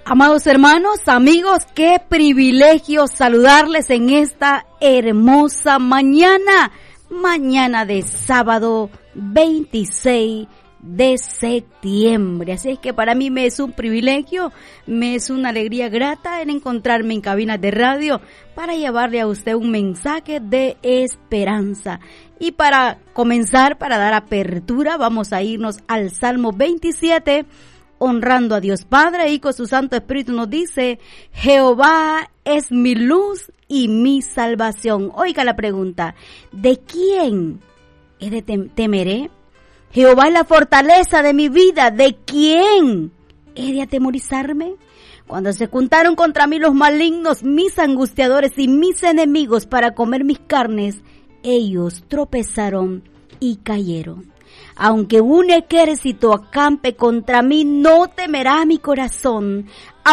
Amados hermanos, amigos, qué privilegio saludarles en esta hermosa mañana de sábado 26 de septiembre. Así es que para mí me es un privilegio, me es una alegría grata en encontrarme en cabinas de radio para llevarle a usted un mensaje de esperanza. Y para comenzar, para dar apertura, vamos a irnos al Salmo 27, honrando a Dios Padre, y con su Santo Espíritu nos dice: Jehová es mi luz y mi salvación. Oiga la pregunta: ¿de quién temeré? Jehová es la fortaleza de mi vida, ¿de quién he de atemorizarme? Cuando se juntaron contra mí los malignos, mis angustiadores y mis enemigos para comer mis carnes, ellos tropezaron y cayeron. Aunque un ejército acampe contra mí, no temerá mi corazón.